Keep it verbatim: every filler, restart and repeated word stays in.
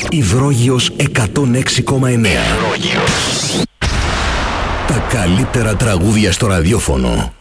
Υδρόγειος εκατόν έξι κόμμα εννέα. Τα καλύτερα τραγούδια στο ραδιόφωνο.